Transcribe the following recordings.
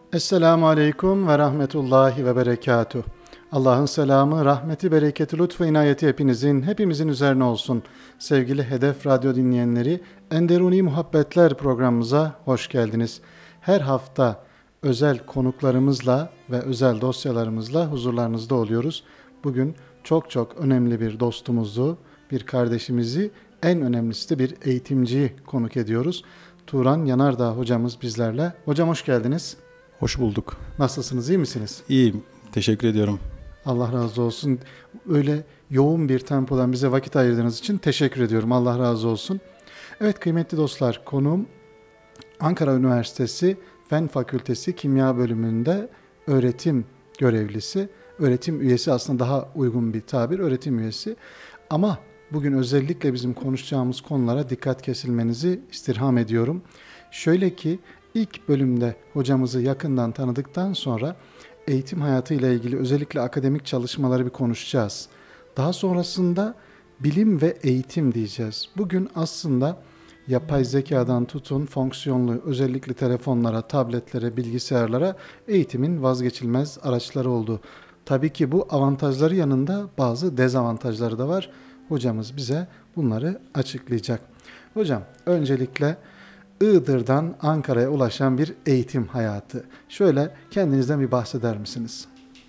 Esselamu Aleyküm ve Rahmetullahi ve Berekatuh. Allah'ın selamı, rahmeti, bereketi, lütfu, inayeti hepimizin üzerine olsun. Sevgili Hedef Radyo dinleyenleri, Enderuni Muhabbetler programımıza hoş geldiniz. Her hafta özel konuklarımızla ve özel dosyalarımızla huzurlarınızda oluyoruz. Bugün çok önemli bir dostumuzu, bir kardeşimizi, en önemlisi de bir eğitimciyi konuk ediyoruz. Turan Yanardağ hocamız bizlerle. Hocam hoş geldiniz. Hoş bulduk. Nasılsınız, iyi misiniz? İyiyim, teşekkür ediyorum. Allah razı olsun. Öyle yoğun bir tempodan bize vakit ayırdığınız için teşekkür ediyorum. Allah razı olsun. Evet kıymetli dostlar, konuğum Ankara Üniversitesi Fen Fakültesi Kimya Bölümünde öğretim görevlisi. Öğretim üyesi aslında daha uygun bir tabir, öğretim üyesi. Ama bugün özellikle bizim konuşacağımız konulara dikkat kesilmenizi istirham ediyorum. Şöyle ki ilk bölümde hocamızı yakından tanıdıktan sonra eğitim hayatı ile ilgili özellikle akademik çalışmaları bir konuşacağız. Daha sonrasında bilim ve eğitim diyeceğiz. Bugün aslında yapay zekadan tutun fonksiyonlu özellikle telefonlara, tabletlere, bilgisayarlara eğitimin vazgeçilmez araçları oldu. Tabii ki bu avantajları yanında bazı dezavantajları da var. Hocamız bize bunları açıklayacak. Hocam öncelikle Iğdır'dan Ankara'ya ulaşan bir eğitim hayatı. Şöyle kendinizden bir bahseder misiniz?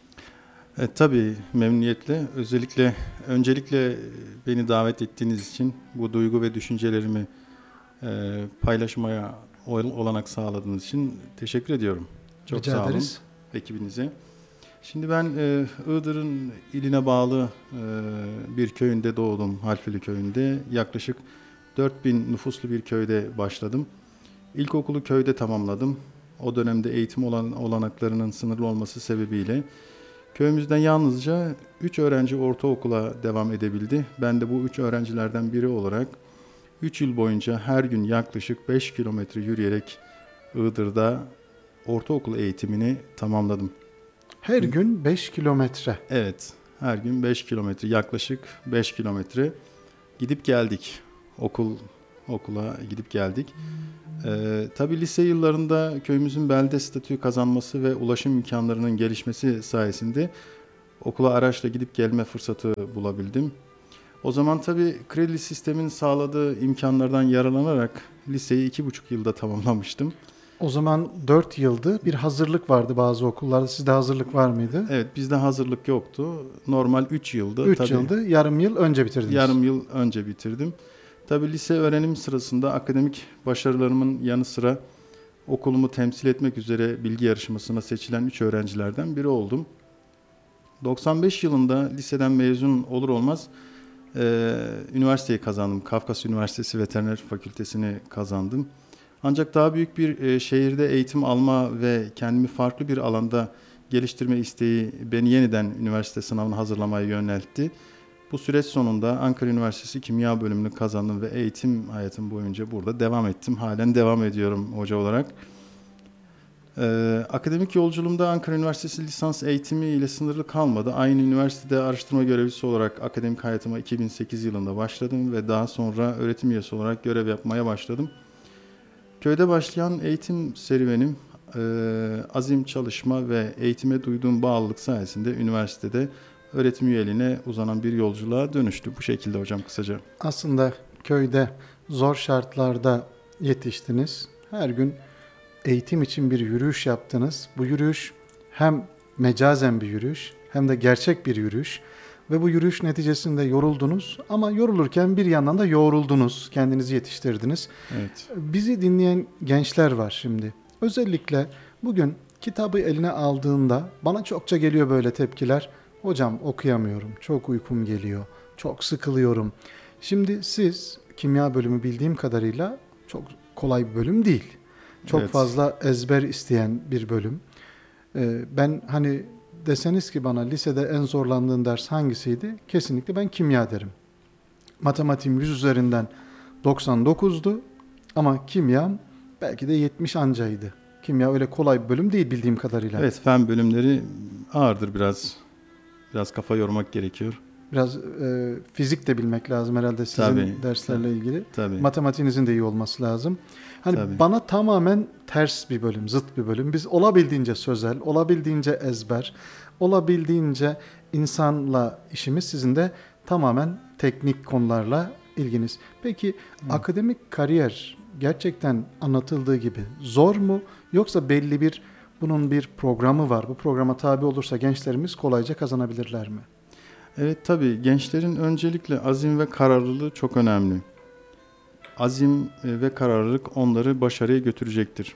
Tabii memnuniyetle. Öncelikle beni davet ettiğiniz için bu duygu ve düşüncelerimi paylaşmaya olanak sağladığınız için teşekkür ediyorum. Çok Rica sağ olun ederiz. ekibinize. Şimdi ben Iğdır'ın iline bağlı bir köyünde doğdum, Halfili köyünde. Yaklaşık 4000 nüfuslu bir köyde başladım. İlkokulu köyde tamamladım. O dönemde eğitim olanaklarının sınırlı olması sebebiyle köyümüzden yalnızca 3 öğrenci ortaokula devam edebildi. Ben de bu 3 öğrencilerden biri olarak 3 yıl boyunca her gün yaklaşık 5 kilometre yürüyerek Iğdır'da ortaokul eğitimini tamamladım. Her gün 5 kilometre. Evet, her gün 5 kilometre, yaklaşık 5 kilometre gidip geldik. Okula gidip geldik. Tabii lise yıllarında köyümüzün belde statüyü kazanması ve ulaşım imkanlarının gelişmesi sayesinde okula araçla gidip gelme fırsatı bulabildim. O zaman tabii kredi sistemin sağladığı imkanlardan yararlanarak liseyi 2,5 yılda tamamlamıştım. O zaman 4 yıldı. Bir hazırlık vardı bazı okullarda. Sizde hazırlık var mıydı? Evet, bizde hazırlık yoktu. Normal 3 yıldı. 3 yıldı. Yarım yıl önce bitirdiniz. Yarım yıl önce bitirdim. Tabii lise öğrenim sırasında akademik başarılarımın yanı sıra okulumu temsil etmek üzere bilgi yarışmasına seçilen 3 öğrencilerden biri oldum. 95 yılında liseden mezun olur olmaz üniversiteyi kazandım. Kafkas Üniversitesi Veteriner Fakültesini kazandım. Ancak daha büyük bir şehirde eğitim alma ve kendimi farklı bir alanda geliştirme isteği beni yeniden üniversite sınavına hazırlamaya yöneltti. Bu süreç sonunda Ankara Üniversitesi Kimya Bölümünü kazandım ve eğitim hayatım boyunca burada devam ettim. Halen devam ediyorum hoca olarak. Akademik yolculuğumda Ankara Üniversitesi lisans eğitimi ile sınırlı kalmadı. Aynı üniversitede araştırma görevlisi olarak akademik hayatıma 2008 yılında başladım ve daha sonra öğretim üyesi olarak görev yapmaya başladım. Köyde başlayan eğitim serüvenim, azim, çalışma ve eğitime duyduğum bağlılık sayesinde üniversitede öğretim üyeliğine uzanan bir yolculuğa dönüştü. Bu şekilde hocam kısaca. Aslında köyde zor şartlarda yetiştiniz. Her gün eğitim için bir yürüyüş yaptınız. Bu yürüyüş hem mecazen bir yürüyüş hem de gerçek bir yürüyüş. Ve bu yürüyüş neticesinde yoruldunuz ama yorulurken bir yandan da yoğruldunuz, kendinizi yetiştirdiniz. Evet. Bizi dinleyen gençler var şimdi. Özellikle bugün kitabı eline aldığında bana çokça geliyor böyle tepkiler. Hocam okuyamıyorum, çok uykum geliyor, çok sıkılıyorum. Şimdi siz kimya bölümü bildiğim kadarıyla çok kolay bir bölüm değil. Çok Evet. fazla ezber isteyen bir bölüm. Ben hani deseniz ki bana lisede en zorlandığın ders hangisiydi? Kesinlikle ben kimya derim. Matematiğim 100 üzerinden 99'du ama kimyam belki de 70 ancaydı. Kimya öyle kolay bir bölüm değil bildiğim kadarıyla. Evet, fen bölümleri ağırdır biraz. Biraz kafa yormak gerekiyor. Biraz fizik de bilmek lazım herhalde sizin Tabii, derslerle ilgili. Tabii. Matematiğinizin de iyi olması lazım. Hani Tabii. bana tamamen ters bir bölüm, zıt bir bölüm. Biz olabildiğince sözel, olabildiğince ezber, olabildiğince insanla işimiz, sizin de tamamen teknik konularla ilginiz. Peki akademik kariyer gerçekten anlatıldığı gibi zor mu, yoksa belli bir bunun bir programı var? Bu programa tabi olursa gençlerimiz kolayca kazanabilirler mi? Evet, tabii gençlerin öncelikle azim ve kararlılığı çok önemli. Azim ve kararlılık onları başarıya götürecektir.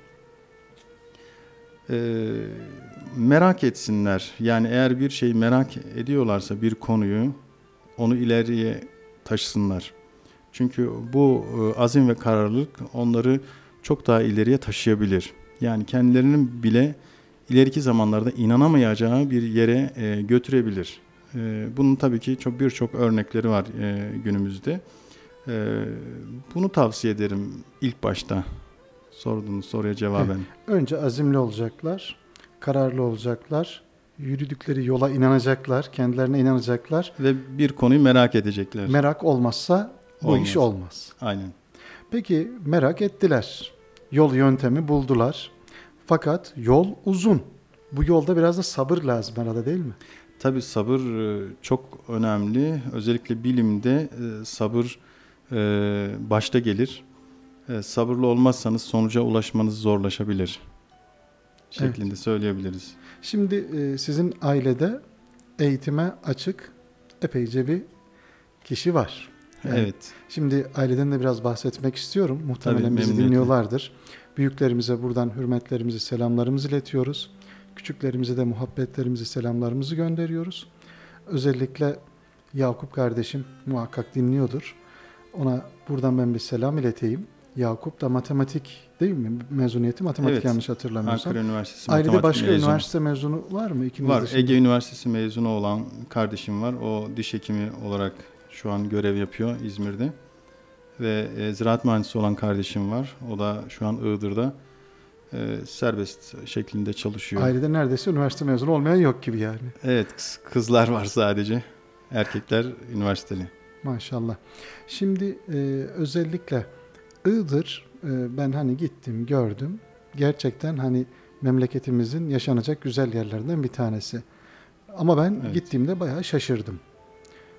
Merak etsinler. Yani eğer bir şeyi merak ediyorlarsa, bir konuyu, onu ileriye taşısınlar. Çünkü bu azim ve kararlılık onları çok daha ileriye taşıyabilir. Yani kendilerinin bile ileriki zamanlarda inanamayacağı bir yere götürebilir. Bunun tabii ki birçok örnekleri var günümüzde. Bunu tavsiye ederim ilk başta. Sorduğunuz soruya cevaben. Önce azimli olacaklar, kararlı olacaklar, yürüdükleri yola inanacaklar, kendilerine inanacaklar. Ve bir konuyu merak edecekler. Merak olmazsa bu iş olmaz. Aynen. Peki merak ettiler, yol yöntemi buldular. Fakat yol uzun. Bu yolda biraz da sabır lazım herhalde, değil mi? Tabii sabır çok önemli. Özellikle bilimde sabır başta gelir. Sabırlı olmazsanız sonuca ulaşmanız zorlaşabilir şeklinde söyleyebiliriz. Şimdi sizin ailede eğitime açık epeyce bir kişi var. Yani Evet. şimdi aileden de biraz bahsetmek istiyorum. Muhtemelen Tabii, bizi memnuniyetle. dinliyorlardır. Büyüklerimize buradan hürmetlerimizi, selamlarımızı iletiyoruz. Küçüklerimize de muhabbetlerimizi, selamlarımızı gönderiyoruz. Özellikle Yakup kardeşim muhakkak dinliyordur. Ona buradan ben bir selam ileteyim. Yakup da matematik, değil mi? Mezuniyeti matematik, Evet. yanlış hatırlamıyorsam. Ankara Üniversitesi Ailede Matematik başka mezunu. üniversite mezunu var mı? İkiniz Var. dışında. Ege Üniversitesi mezunu olan kardeşim var. O diş hekimi olarak şu an görev yapıyor İzmir'de. Ve ziraat mühendisi olan kardeşim var. O da şu an Iğdır'da serbest şeklinde çalışıyor. Ailede neredeyse üniversite mezunu olmayan yok gibi yani. Evet, kızlar var sadece. Erkekler üniversiteli. Maşallah. Şimdi özellikle Iğdır, ben hani gittim, gördüm. Gerçekten hani memleketimizin yaşanacak güzel yerlerinden bir tanesi. Ama ben Evet. gittiğimde bayağı şaşırdım.